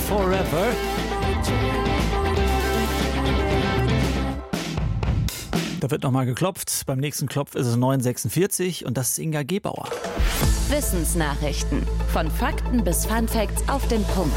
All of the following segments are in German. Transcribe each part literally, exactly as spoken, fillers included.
Forever. Da wird nochmal geklopft. Beim nächsten Klopf ist es neun Uhr sechsundvierzig und das ist Inga Gebauer. Wissensnachrichten. Von Fakten bis Funfacts auf den Punkt.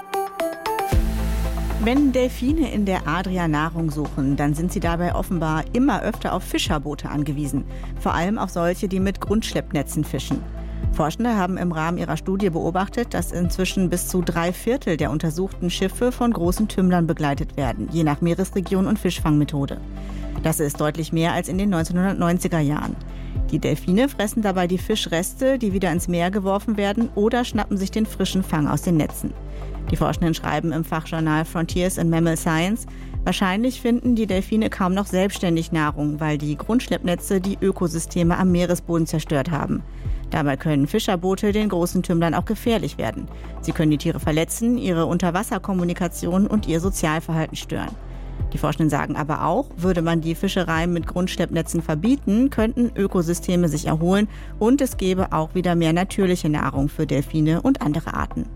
Wenn Delfine in der Adria Nahrung suchen, dann sind sie dabei offenbar immer öfter auf Fischerboote angewiesen. Vor allem auf solche, die mit Grundschleppnetzen fischen. Forschende haben im Rahmen ihrer Studie beobachtet, dass inzwischen bis zu drei Viertel der untersuchten Schiffe von großen Tümmlern begleitet werden, je nach Meeresregion und Fischfangmethode. Das ist deutlich mehr als in den neunzehnhundertneunziger Jahren. Die Delfine fressen dabei die Fischreste, die wieder ins Meer geworfen werden, oder schnappen sich den frischen Fang aus den Netzen. Die Forschenden schreiben im Fachjournal Frontiers in Mammal Science, wahrscheinlich finden die Delfine kaum noch selbstständig Nahrung, weil die Grundschleppnetze die Ökosysteme am Meeresboden zerstört haben. Dabei können Fischerboote den großen Tümmlern auch gefährlich werden. Sie können die Tiere verletzen, ihre Unterwasserkommunikation und ihr Sozialverhalten stören. Die Forschenden sagen aber auch, würde man die Fischerei mit Grundschleppnetzen verbieten, könnten Ökosysteme sich erholen und es gäbe auch wieder mehr natürliche Nahrung für Delfine und andere Arten.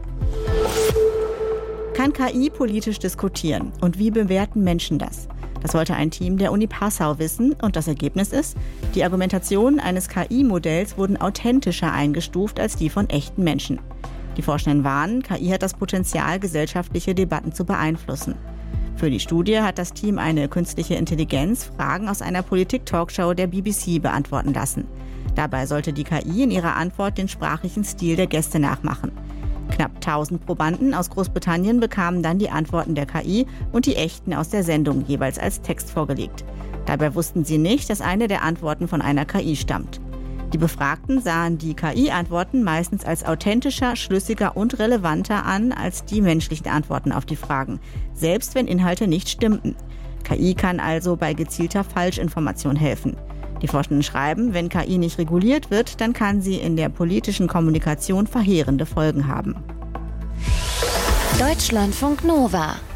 Kann K I politisch diskutieren und wie bewerten Menschen das? Das wollte ein Team der Uni Passau wissen und das Ergebnis ist, die Argumentationen eines K I-Modells wurden authentischer eingestuft als die von echten Menschen. Die Forschenden warnen, K I hat das Potenzial, gesellschaftliche Debatten zu beeinflussen. Für die Studie hat das Team eine künstliche Intelligenz Fragen aus einer Politik-Talkshow der B B C beantworten lassen. Dabei sollte die K I in ihrer Antwort den sprachlichen Stil der Gäste nachmachen. Knapp tausend Probanden aus Großbritannien bekamen dann die Antworten der K I und die echten aus der Sendung jeweils als Text vorgelegt. Dabei wussten sie nicht, dass eine der Antworten von einer K I stammt. Die Befragten sahen die K I-Antworten meistens als authentischer, schlüssiger und relevanter an als die menschlichen Antworten auf die Fragen, selbst wenn Inhalte nicht stimmten. K I kann also bei gezielter Falschinformation helfen. Die Forschenden schreiben, wenn K I nicht reguliert wird, dann kann sie in der politischen Kommunikation verheerende Folgen haben. Deutschlandfunk Nova